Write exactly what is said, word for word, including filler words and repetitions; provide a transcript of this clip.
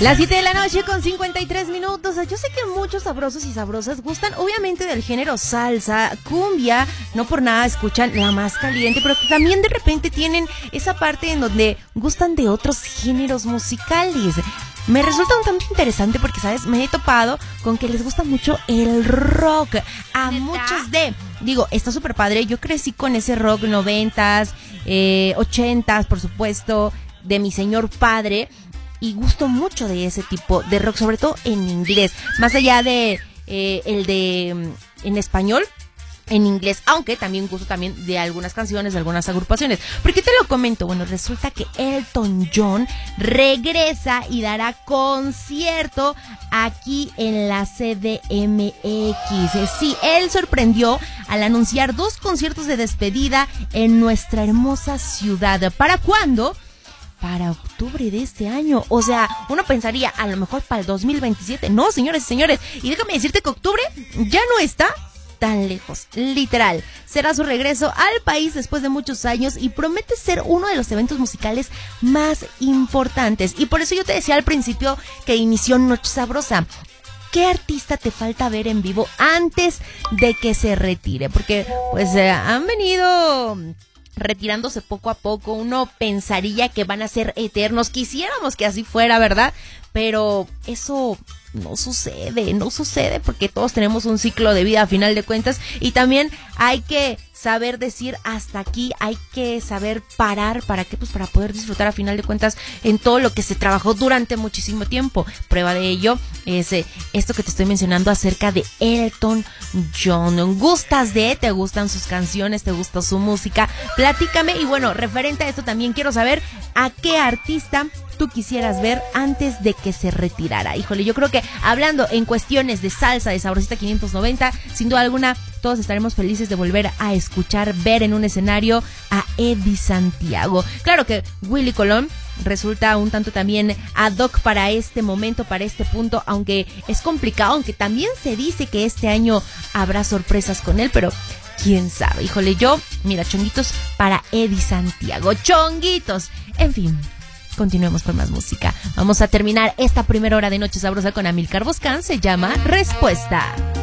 Las siete de la noche con cincuenta y tres minutos. Yo sé que muchos sabrosos y sabrosas gustan obviamente del género salsa, cumbia, no por nada escuchan La Más Caliente, pero que también de repente tienen esa parte en donde gustan de otros géneros musicales. Me resulta un tanto interesante porque, ¿sabes? Me he topado con que les gusta mucho el rock. A ¿Neta? Muchos de... Digo, está súper padre. Yo crecí con ese rock noventas, eh, ochentas, por supuesto, de mi señor padre. Y gusto mucho de ese tipo de rock, sobre todo en inglés. Más allá de eh, el de en español, en inglés, aunque también gusto también de algunas canciones, de algunas agrupaciones. ¿Por qué te lo comento? Bueno, resulta que Elton John regresa y dará concierto aquí en la C D M X. Sí, él sorprendió al anunciar dos conciertos de despedida en nuestra hermosa ciudad. ¿Para cuándo? Para octubre de este año. O sea, uno pensaría a lo mejor para el dos mil veintisiete. No, señores y señores. Y déjame decirte que octubre ya no está tan lejos, literal. Será su regreso al país después de muchos años y promete ser uno de los eventos musicales más importantes. Y por eso yo te decía al principio que inició Noche Sabrosa. ¿Qué artista te falta ver en vivo antes de que se retire? Porque pues eh, han venido retirándose poco a poco. Uno pensaría que van a ser eternos. Quisiéramos que así fuera, ¿verdad? Pero eso no sucede, no sucede porque todos tenemos un ciclo de vida a final de cuentas y también hay que saber decir hasta aquí, hay que saber parar. ¿Para qué? Pues para poder disfrutar a final de cuentas en todo lo que se trabajó durante muchísimo tiempo. Prueba de ello es eh, esto que te estoy mencionando acerca de Elton John. ¿Gustas de? ¿Te gustan sus canciones? ¿Te gusta su música? Platícame. Y bueno, referente a esto también quiero saber a qué artista tú quisieras ver antes de que se retirara. Híjole, yo creo que hablando en cuestiones de salsa, de Sabrosita quinientos noventa, sin duda alguna todos estaremos felices de volver a escuchar, ver en un escenario a Eddie Santiago. Claro que Willy Colón resulta un tanto también ad hoc para este momento, para este punto, aunque es complicado, aunque también se dice que este año habrá sorpresas con él, pero quién sabe. Híjole, yo, mira, chonguitos para Eddie Santiago, chonguitos, en fin. Continuemos con más música. Vamos a terminar esta primera hora de Noche Sabrosa con Amílcar Boscán. Se llama Respuesta.